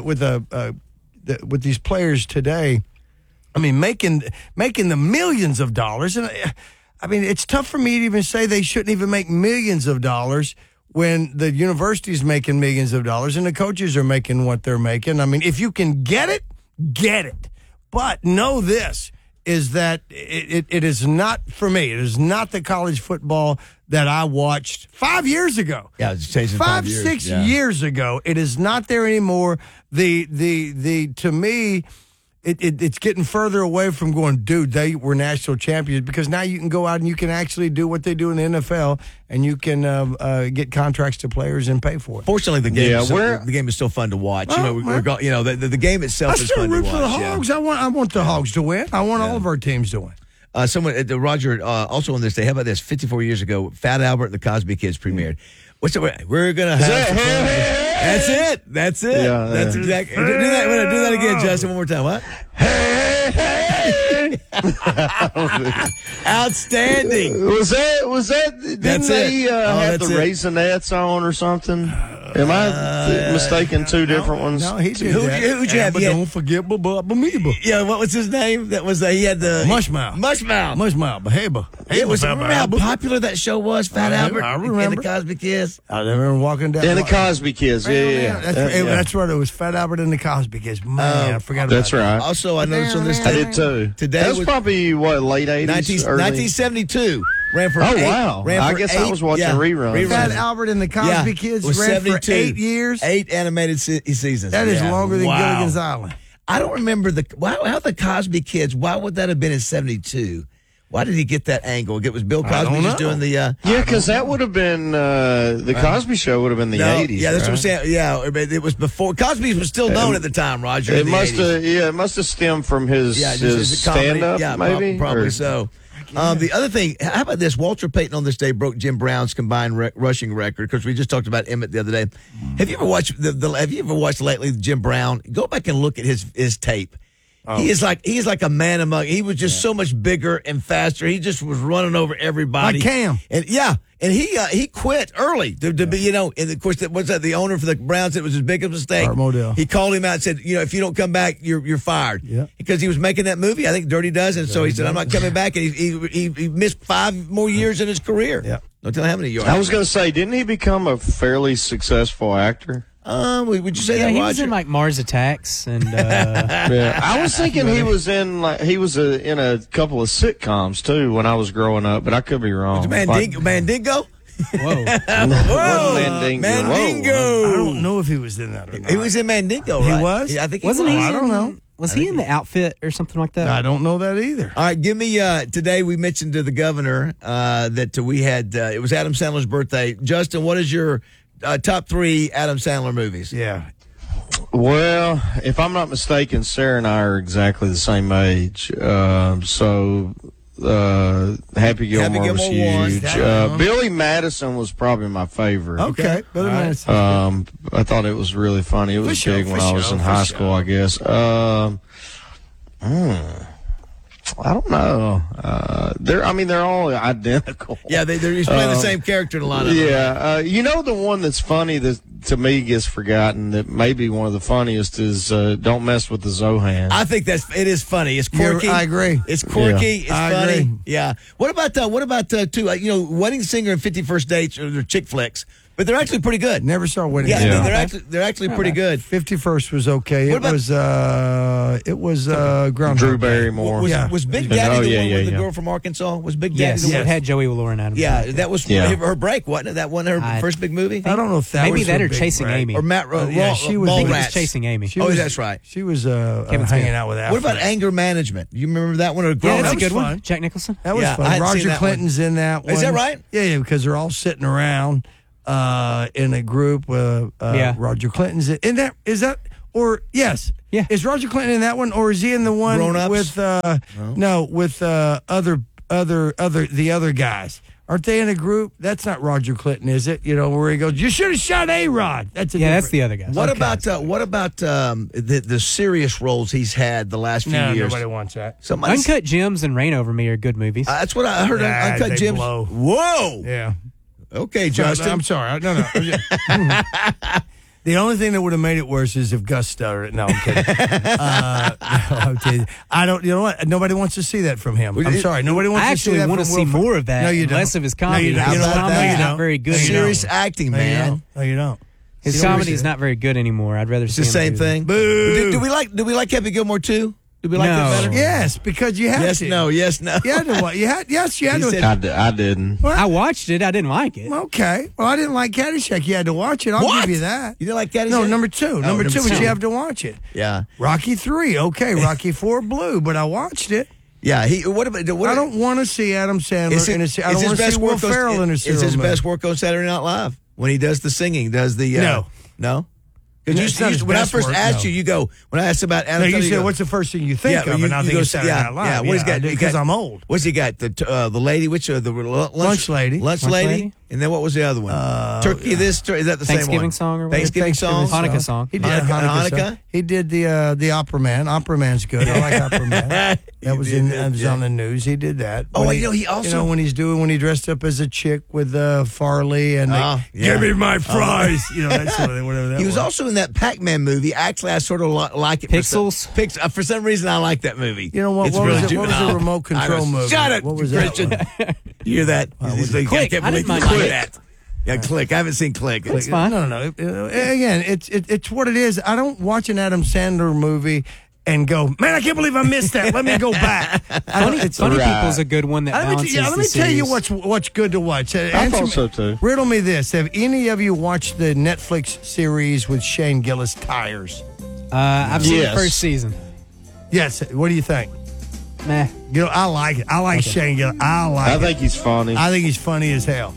Speaker 14: these players today, I mean, making the millions of dollars, and I mean, it's tough for me to even say they shouldn't even make millions of dollars when the university's making millions of dollars and the coaches are making what they're making. I mean, if you can get it, get it. But know this, is that it is not, for me, it is not the college football that I watched 5 years ago.
Speaker 1: Yeah, it's changing 5 years.
Speaker 14: 6 years ago. It is not there anymore. To me, it's getting further away from going, dude, they were national champions, because now you can go out and you can actually do what they do in the NFL, and you can get contracts to players and pay for it.
Speaker 1: Fortunately, the game is still fun to watch. The game itself is fun to watch.
Speaker 14: I still root for the Hogs.
Speaker 1: Yeah.
Speaker 14: I want the Hogs to win. I want all of our teams to win.
Speaker 1: Roger, also on this day, how about this? 54 years ago, Fat Albert and the Cosby Kids premiered. We're going to have some fun. That's it. Yeah, that's exactly. Do that again, Justin, one more time. What? Outstanding.
Speaker 3: Was that? Didn't they have the Raisinets on or something? Am I mistaken? Two different ones.
Speaker 14: No, he did.
Speaker 1: Who'd you have?
Speaker 14: But don't forget Baba.
Speaker 1: Yeah, what was his name? That was he had the
Speaker 14: Mushmouth.
Speaker 1: Beheba. It was. Remember how popular that show was? Fat Albert.
Speaker 14: I remember.
Speaker 1: And the Cosby Kids.
Speaker 14: I remember walking down.
Speaker 3: And the Cosby Kids. Yeah.
Speaker 14: That's right. It was Fat Albert and the Cosby Kids. Man, I forgot about that.
Speaker 3: That's right.
Speaker 1: Also, I noticed on this.
Speaker 3: I did too.
Speaker 1: Today
Speaker 3: that was probably late 80s,
Speaker 1: 1972. Ran for
Speaker 3: wow! I guess I was watching reruns.
Speaker 14: Fat Albert and the Cosby Kids ran for 8 years.
Speaker 1: 8 animated seasons.
Speaker 14: That is longer than Gilligan's Island.
Speaker 1: I don't remember how the Cosby Kids. Why would that have been in 72? Why did he get that angle? It was Bill Cosby just doing the.
Speaker 3: Yeah, because that would have been the Cosby Show would have been the 80s.
Speaker 1: Yeah, that's what I'm saying. Yeah, it was before Cosby was still known at the time. Roger,
Speaker 3: it must have. Yeah, it must have stemmed from his stand up.
Speaker 1: Yeah,
Speaker 3: maybe
Speaker 1: probably so. The other thing, how about this? Walter Payton on this day broke Jim Brown's combined rushing record, because we just talked about Emmett the other day. Have you ever watched Have you ever watched lately Jim Brown? Go back and look at his tape. Oh. He is like a man among. He was just so much bigger and faster. He just was running over everybody.
Speaker 14: Like Cam.
Speaker 1: And he quit early to be, and of course, was that the owner for the Browns? It was his biggest mistake.
Speaker 14: Art Modell.
Speaker 1: He called him out and said, if you don't come back, you're fired.
Speaker 14: Yeah.
Speaker 1: Because he was making that movie, I think Dirty Dozen. So he said, I'm not coming back. And he missed 5 more years in his career.
Speaker 14: Yeah.
Speaker 1: Don't tell how many years.
Speaker 3: I was going to say, didn't he become a fairly successful actor?
Speaker 1: Would you say that,
Speaker 9: he
Speaker 1: Roger?
Speaker 9: was in like Mars Attacks and.
Speaker 3: I was thinking he was in in a couple of sitcoms too when I was growing up, but I could be wrong.
Speaker 1: Mandingo?
Speaker 9: Whoa!
Speaker 1: Mandingo!
Speaker 14: I don't know if he was in that or not.
Speaker 1: He was in Mandingo, right?
Speaker 14: He was?
Speaker 1: Yeah, I think
Speaker 9: Wasn't
Speaker 1: he
Speaker 9: he?
Speaker 1: was.
Speaker 14: I don't know.
Speaker 9: Was he in the Outfit or something like that?
Speaker 14: I don't know that either.
Speaker 1: All right, give me today we mentioned to the governor that we had it was Adam Sandler's birthday. Justin, what is your top 3 Adam Sandler movies?
Speaker 14: Yeah.
Speaker 3: Well, if I'm not mistaken, Sarah and I are exactly the same age. Happy Gilmore was huge. Billy Madison was probably my favorite.
Speaker 14: Okay, Billy Madison.
Speaker 3: I thought it was really funny. It was big when I was in high school, I guess. I don't know. They're all identical.
Speaker 1: Yeah, he's playing the same character in a lot of them.
Speaker 3: Yeah. The one that's funny that to me gets forgotten that may be one of the funniest is Don't Mess with the Zohan.
Speaker 1: I think it is funny. It's quirky.
Speaker 14: I agree.
Speaker 1: It's quirky. It's
Speaker 14: I
Speaker 1: funny.
Speaker 14: agree.
Speaker 1: Yeah. What about Wedding Singer and 51st Dates are chick flicks, but they're actually pretty good.
Speaker 14: Never saw Wedding
Speaker 1: Yeah,
Speaker 14: Singer.
Speaker 1: they're actually pretty good.
Speaker 14: 51st was okay. It was Groundhog
Speaker 3: Drew
Speaker 14: Day.
Speaker 3: Barrymore.
Speaker 1: Was Big Daddy the one with the girl from Arkansas? Was Big Daddy
Speaker 9: Yes,
Speaker 1: the one?
Speaker 9: it had Joey Lauren Adams.
Speaker 1: Yeah, that was her break, wasn't it? That one her first big movie?
Speaker 14: I don't know if that
Speaker 9: Maybe
Speaker 14: was
Speaker 9: that
Speaker 14: her
Speaker 9: or
Speaker 14: big
Speaker 9: Chasing
Speaker 14: break.
Speaker 9: Amy.
Speaker 1: Or Matt
Speaker 14: she was
Speaker 9: Mallrats. Chasing Amy.
Speaker 1: That's right.
Speaker 14: She was hanging out with Affleck.
Speaker 1: What about Anger Management? You remember that one? Or
Speaker 9: Yeah, that's a
Speaker 14: was
Speaker 9: good
Speaker 14: fun.
Speaker 9: one. Jack Nicholson.
Speaker 14: That was
Speaker 1: Yeah, I
Speaker 14: fun.
Speaker 1: hadn't seen
Speaker 14: Roger
Speaker 1: that
Speaker 14: Clinton's in that one.
Speaker 1: Is that right?
Speaker 14: Yeah, because they're all sitting around in a group. Roger Clinton's in that. Is that or yes?
Speaker 9: Yeah.
Speaker 14: Is Roger Clinton in that one, or is he in the one
Speaker 1: Grown-ups?
Speaker 14: with the other guys? Aren't they in a group? That's not Roger Clinton, is it? Where he goes, "You should have shot A-Rod." That's
Speaker 9: the other guy.
Speaker 1: What about the serious roles he's had the last few years?
Speaker 14: Nobody wants that.
Speaker 9: Uncut Gems and Reign Over Me are good movies.
Speaker 1: That's what I heard. Uncut
Speaker 14: they
Speaker 1: Gems.
Speaker 14: blow.
Speaker 1: Whoa.
Speaker 14: Yeah.
Speaker 1: Okay, Justin.
Speaker 14: I'm sorry. No. The only thing that would have made it worse is if Gus stuttered it. No, I'm kidding. I'm kidding. I don't. You know what? Nobody wants to see that from him. I'm sorry. Nobody wants to see that.
Speaker 9: I actually want to see more of that.
Speaker 14: No, you don't.
Speaker 9: Less of his comedy.
Speaker 14: No, you don't.
Speaker 9: His
Speaker 14: You know what?
Speaker 9: comedy's
Speaker 14: You
Speaker 9: not
Speaker 14: don't.
Speaker 9: very good.
Speaker 1: Serious acting, man.
Speaker 14: No, you don't.
Speaker 9: His comedy is not very good anymore. I'd rather
Speaker 1: It's
Speaker 9: see
Speaker 1: the
Speaker 9: him
Speaker 1: same
Speaker 9: do
Speaker 1: thing.
Speaker 14: Boo.
Speaker 1: Do we like Happy Gilmore too? Do we like
Speaker 9: No.
Speaker 1: that better?
Speaker 14: Yes, because you have
Speaker 1: Yes,
Speaker 14: to.
Speaker 1: no, yes, no.
Speaker 14: You had to watch. You had to.
Speaker 1: said-
Speaker 3: I didn't.
Speaker 14: What?
Speaker 9: I watched it. I didn't like it.
Speaker 14: Okay. Well, I didn't like Caddyshack. You had to watch it. I'll
Speaker 1: What?
Speaker 14: give you that.
Speaker 1: You didn't like Caddyshack?
Speaker 14: No, number two. Number two, but you have to watch it.
Speaker 1: Yeah,
Speaker 14: Rocky 3, okay. Rocky 4, Blue, but I watched it.
Speaker 1: yeah.
Speaker 14: I don't want to see Adam Sandler in a. I don't want to see Will Ferrell in a serial
Speaker 1: Is his
Speaker 14: movie.
Speaker 1: best work on Saturday Night Live when he does the singing? Does the no? Because
Speaker 14: It's not his
Speaker 1: when I
Speaker 14: best
Speaker 1: first
Speaker 14: work,
Speaker 1: asked
Speaker 14: no.
Speaker 1: you go when I asked about Adam.
Speaker 14: No, you
Speaker 1: Sandler,
Speaker 14: said,
Speaker 1: go,
Speaker 14: what's the first thing you think of? And I think it's Saturday Night Live.
Speaker 1: Yeah, what he's got?
Speaker 14: Because I'm old.
Speaker 1: What's he got? The lady, which the lunch
Speaker 14: lady.
Speaker 1: lunch lady, and then what was the other one? Turkey.
Speaker 14: Yeah.
Speaker 1: Is that the
Speaker 9: Thanksgiving
Speaker 1: same one?
Speaker 9: song or whatever?
Speaker 1: Thanksgiving song,
Speaker 9: Hanukkah song.
Speaker 14: He did Hanukkah. Song. He did the Opera Man. Opera Man's good. I like Opera Man. That was on the news. He did that.
Speaker 1: Oh,
Speaker 14: When
Speaker 1: he also
Speaker 14: when he dressed up as a chick with Farley and give me my fries. That sort of thing. Whatever that
Speaker 1: He was also in that Pac-Man movie. Actually, I sort of like it.
Speaker 9: Pixels?
Speaker 1: For some reason, I like that movie.
Speaker 14: You know what?
Speaker 1: It's
Speaker 14: What
Speaker 1: really
Speaker 14: was it? What was the
Speaker 1: juvenile.
Speaker 14: remote control movie?
Speaker 1: Shut it,
Speaker 14: What was that
Speaker 1: Christian.
Speaker 14: one?
Speaker 1: You hear that? I
Speaker 9: Click.
Speaker 1: can't
Speaker 9: I
Speaker 1: believe
Speaker 9: didn't
Speaker 1: you
Speaker 9: mind
Speaker 1: like that. Yeah, Click. I haven't seen Click.
Speaker 9: That's fine.
Speaker 14: No. Again, it's what it is. I don't watch an Adam Sandler movie and go, man, I can't believe I missed that. Let me go back.
Speaker 9: Funny People's a good one that balances
Speaker 14: let me
Speaker 9: the
Speaker 14: tell you
Speaker 9: series.
Speaker 14: what's good to watch.
Speaker 3: I thought so too.
Speaker 14: Riddle me this: have any of you watched the Netflix series with Shane Gillis, Tires?
Speaker 9: I've seen the first season.
Speaker 14: Yes. What do you think?
Speaker 9: Meh.
Speaker 14: I like it. I like Shane Gillis. I
Speaker 3: think he's funny.
Speaker 14: I think he's funny as hell.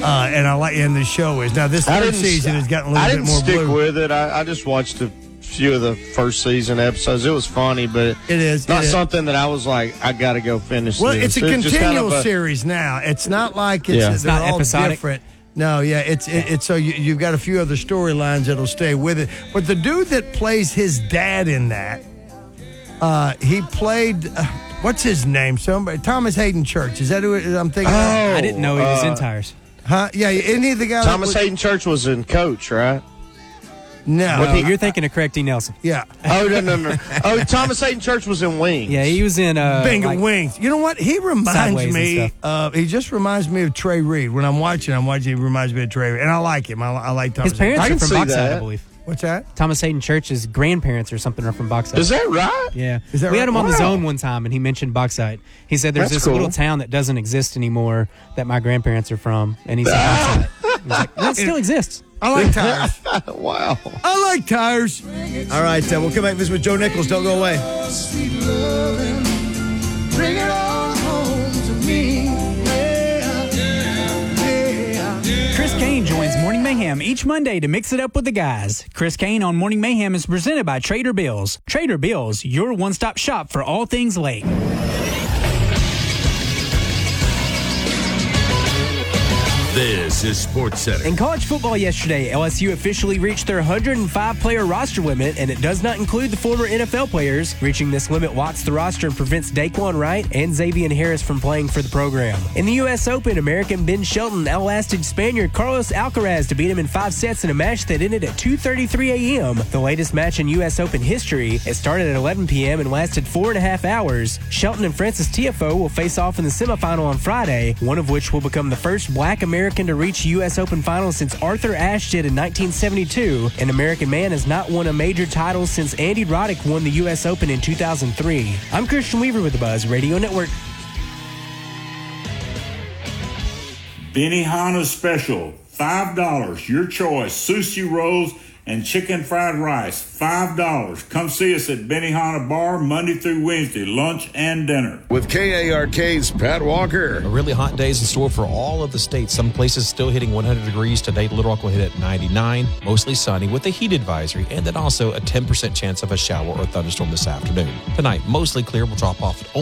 Speaker 14: And the show is now this third season has gotten a little bit more
Speaker 3: stick
Speaker 14: blue.
Speaker 3: with it. I just watched a few of the first season episodes. It was funny, but
Speaker 14: it is
Speaker 3: not something that I was like, I got to go finish.
Speaker 14: Well,
Speaker 3: this.
Speaker 14: it's a
Speaker 3: just kind of
Speaker 14: continual series now. It's not like they're
Speaker 9: not
Speaker 14: all
Speaker 9: episodic.
Speaker 14: different. No, yeah, it's so you've got a few other storylines that'll stay with it. But the dude that plays his dad in that, he played. What's his name? Somebody, Thomas Hayden Church. Is that who I'm thinking? of?
Speaker 9: I didn't know he was in Tires.
Speaker 14: Huh? Yeah, isn't he the guy?
Speaker 3: Thomas Hayden Church was in Coach, right?
Speaker 14: No,
Speaker 9: you're thinking of Craig T. Nelson.
Speaker 14: Yeah.
Speaker 3: Oh no. Oh, Thomas Hayden Church was in Wings.
Speaker 9: Yeah, he was in
Speaker 14: Bingo Wings. You know what? He reminds
Speaker 9: Sideways
Speaker 14: me
Speaker 9: and
Speaker 14: of. He just reminds me of Trey Reed. When I'm watching. He reminds me of Trey Reed, and I like him. I like Thomas.
Speaker 9: His parents
Speaker 3: I
Speaker 9: are
Speaker 3: can
Speaker 9: from
Speaker 3: see
Speaker 9: Boxside,
Speaker 3: that.
Speaker 9: I believe.
Speaker 14: What's that?
Speaker 9: Thomas Hayden Church's grandparents or something are from Boxside.
Speaker 3: Is that right?
Speaker 9: Yeah.
Speaker 14: Is that
Speaker 9: we had him
Speaker 14: right?
Speaker 9: on the
Speaker 14: Wow.
Speaker 9: zone one time, and he mentioned Boxside. He said there's
Speaker 3: That's
Speaker 9: this
Speaker 3: cool.
Speaker 9: little town that doesn't exist anymore that my grandparents are from, and he said Boxside. He's like, well, it still exists.
Speaker 14: I like Tires.
Speaker 3: Wow.
Speaker 14: I like Tires.
Speaker 1: All right, we'll come back and visit with Joe Nichols. Don't go away.
Speaker 5: Bring it all home to me.
Speaker 6: Chris Kane joins Morning
Speaker 10: Mayhem each Monday to mix it up with the guys. Chris Kane on Morning Mayhem is presented by Trader Bills. Trader Bills, your one-stop shop for all things lake.
Speaker 4: This is Sports Center.
Speaker 11: In college football yesterday, LSU officially reached their 105-player roster limit, and it does not include the former NFL players. Reaching this limit locks the roster and prevents Daquan Wright and Xavier Harris from playing for the program. In the U.S. Open, American Ben Shelton outlasted Spaniard Carlos Alcaraz to beat him in 5 sets in a match that ended at 2:33 a.m., the latest match in U.S. Open history. It started at 11 p.m. and lasted 4.5 hours. Shelton and Francis Tiafoe will face off in the semifinal on Friday, one of which will become the first black American to reach U.S. Open finals since Arthur Ashe did in 1972. An American man has not won a major title since Andy Roddick won the U.S. Open in 2003. I'm Christian Weaver with the Buzz Radio Network.
Speaker 12: Benihana Special, $5. Your choice, sushi rolls and chicken fried rice, $5. Come see us at Benihana Bar Monday through Wednesday, lunch and dinner.
Speaker 4: With KARK's Pat Walker.
Speaker 21: A really hot days in store for all of the states. Some places still hitting 100 degrees today. Little Rock will hit at 99, mostly sunny with a heat advisory, and then also a 10% chance of a shower or thunderstorm this afternoon. Tonight, mostly clear, will drop off at